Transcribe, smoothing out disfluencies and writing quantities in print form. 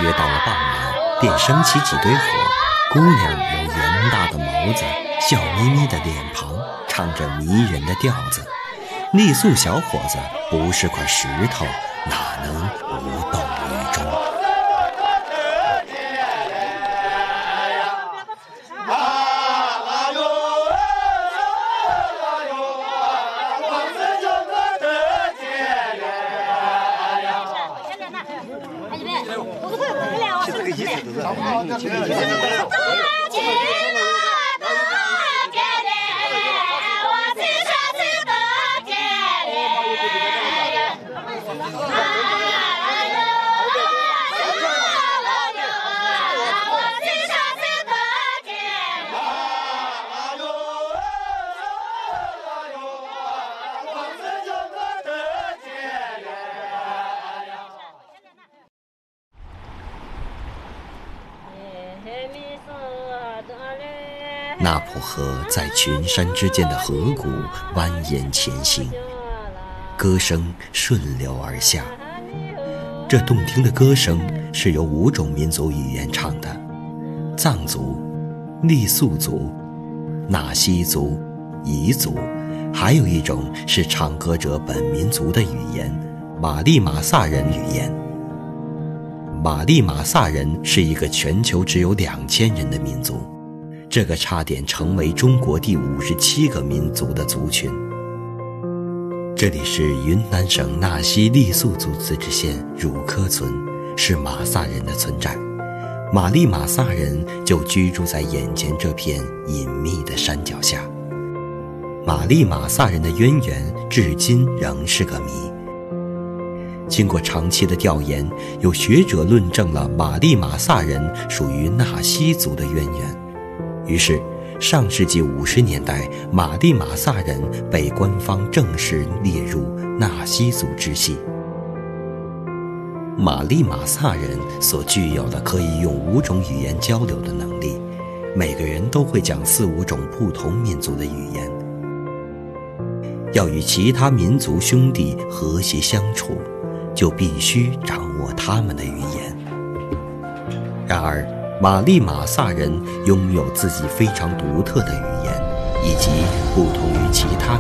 约到了傍晚，便升起几堆火。姑娘有圆大的眸子，笑眯眯的脸庞，唱着迷人的调子。傈僳小伙子不是块石头，哪能无动于衷？纳蒲河在群山之间的河谷蜿蜒前行，歌声顺流而下。这动听的歌声是由5种民族语言唱的：藏族、傈僳族、纳西族、彝族，还有一种是唱歌者本民族的语言——马利马萨人语言。马利马萨人是一个全球只有2000人的民族，这个差点成为中国第57个民族的族群。这里是云南省纳西傈僳族自治县汝科村，是马萨人的村寨。马利马萨人就居住在眼前这片隐秘的山脚下。马利马萨人的渊源至今仍是个谜。经过长期的调研，有学者论证了马利马萨人属于纳西族的渊源。于是上世纪50年代，马利马萨人被官方正式列入纳西族支系。马利马萨人所具有的可以用5种语言交流的能力，每个人都会讲4、5种不同民族的语言。要与其他民族兄弟和谐相处，就必须掌握他们的语言。然而马利马萨人拥有自己非常独特的语言，以及不同于其他